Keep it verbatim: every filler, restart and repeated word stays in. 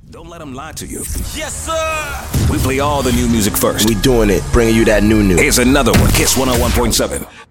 Don't let them lie to you. Yes, sir! We play all the new music first. We doing it, bringing you that new new. Here's another one. Kiss one oh one point seven.